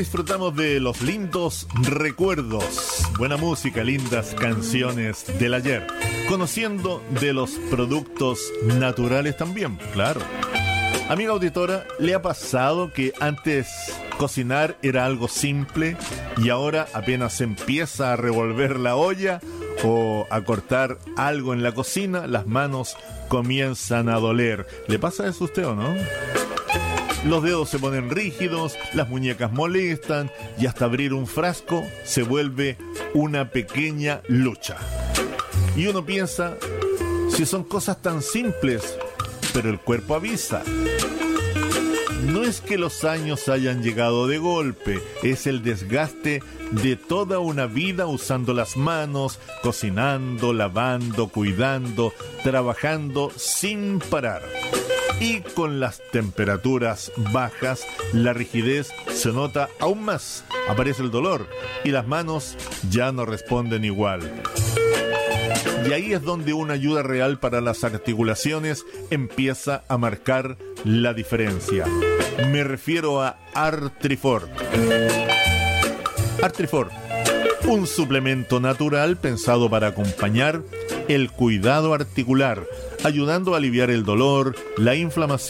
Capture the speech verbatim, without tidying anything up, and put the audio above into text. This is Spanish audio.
Disfrutamos de los lindos recuerdos, buena música, lindas canciones del ayer, conociendo de los productos naturales también, claro. Amiga auditora, ¿le ha pasado que antes cocinar era algo simple y ahora apenas se empieza a revolver la olla o a cortar algo en la cocina, las manos comienzan a doler? ¿Le pasa eso a usted o no? Los dedos se ponen rígidos, las muñecas molestan y hasta abrir un frasco se vuelve una pequeña lucha. Y uno piensa, si son cosas tan simples, pero el cuerpo avisa. No es que los años hayan llegado de golpe, es el desgaste de toda una vida usando las manos, cocinando, lavando, cuidando, trabajando sin parar. Y con las temperaturas bajas, la rigidez se nota aún más. Aparece el dolor y las manos ya no responden igual. Y ahí es donde una ayuda real para las articulaciones empieza a marcar la diferencia. Me refiero a Artrifort. Artrifort, un suplemento natural pensado para acompañar el cuidado articular, ayudando a aliviar el dolor, la inflamación